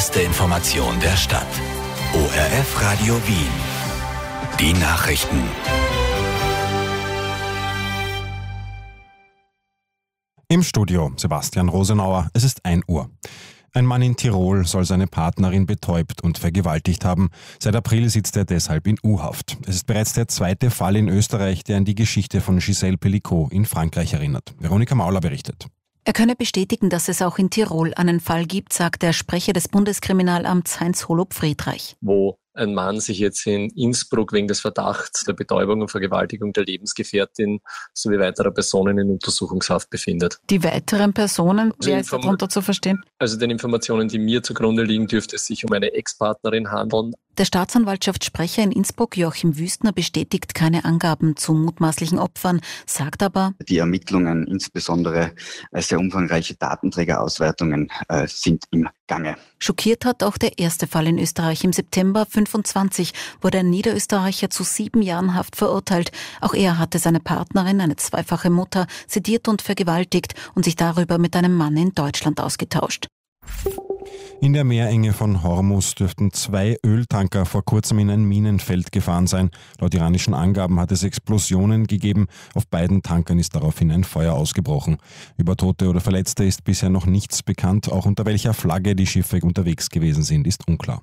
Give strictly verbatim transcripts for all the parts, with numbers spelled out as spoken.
beste Information der Stadt. O R F Radio Wien. Die Nachrichten. Im Studio Sebastian Rosenauer. Es ist ein Uhr. Ein Mann in Tirol soll seine Partnerin betäubt und vergewaltigt haben. Seit April sitzt er deshalb in U-Haft. Es ist bereits der zweite Fall in Österreich, der an die Geschichte von Gisèle Pelicot in Frankreich erinnert. Veronika Mauler berichtet. Er könne bestätigen, dass es auch in Tirol einen Fall gibt, sagt der Sprecher des Bundeskriminalamts Heinz-Holub Friedreich. Wo ein Mann sich jetzt in Innsbruck wegen des Verdachts der Betäubung und Vergewaltigung der Lebensgefährtin sowie weiterer Personen in Untersuchungshaft befindet. Die weiteren Personen, Also wer ist Inform- darunter zu verstehen? Also den Informationen, die mir zugrunde liegen, dürfte es sich um eine Ex-Partnerin handeln. Der Staatsanwaltschaftssprecher in Innsbruck, Joachim Wüstner, bestätigt keine Angaben zu mutmaßlichen Opfern, sagt aber, die Ermittlungen, insbesondere sehr umfangreiche Datenträgerauswertungen, äh, sind im Gange. Schockiert hat auch der erste Fall in Österreich. Im September fünfundzwanzig wurde ein Niederösterreicher zu sieben Jahren Haft verurteilt. Auch er hatte seine Partnerin, eine zweifache Mutter, sediert und vergewaltigt und sich darüber mit einem Mann in Deutschland ausgetauscht. In der Meerenge von Hormuz dürften zwei Öltanker vor kurzem in ein Minenfeld gefahren sein. Laut iranischen Angaben hat es Explosionen gegeben. Auf beiden Tankern ist daraufhin ein Feuer ausgebrochen. Über Tote oder Verletzte ist bisher noch nichts bekannt. Auch unter welcher Flagge die Schiffe unterwegs gewesen sind, ist unklar.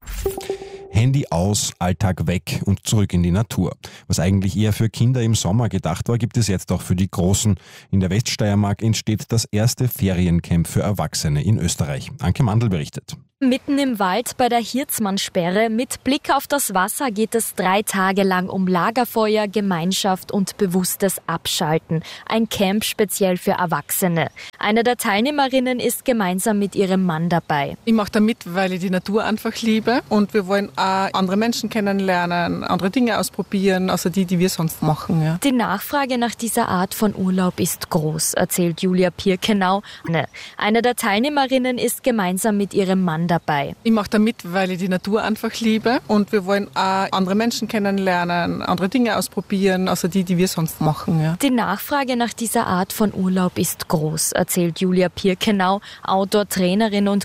Handy aus, Alltag weg und zurück in die Natur. Was eigentlich eher für Kinder im Sommer gedacht war, gibt es jetzt auch für die Großen. In der Weststeiermark entsteht das erste Feriencamp für Erwachsene in Österreich. Anke Mandl berichtet. Mitten im Wald bei der Hirzmannsperre mit Blick auf das Wasser geht es drei Tage lang um Lagerfeuer, Gemeinschaft und bewusstes Abschalten. Ein Camp speziell für Erwachsene. Eine der Teilnehmerinnen ist gemeinsam mit ihrem Mann dabei. Ich mache da mit, weil ich die Natur einfach liebe und wir wollen auch andere Menschen kennenlernen, andere Dinge ausprobieren, außer die, die wir sonst machen. Ja. Die Nachfrage nach dieser Art von Urlaub ist groß, erzählt Julia Pirkenau. Eine der Teilnehmerinnen ist gemeinsam mit ihrem Mann dabei. Ich mache da mit, weil ich die Natur einfach liebe und wir wollen auch andere Menschen kennenlernen, andere Dinge ausprobieren, außer die, die wir sonst machen. Ja. Die Nachfrage nach dieser Art von Urlaub ist groß, erzählt Julia Pirkenau, Outdoor-Trainerin und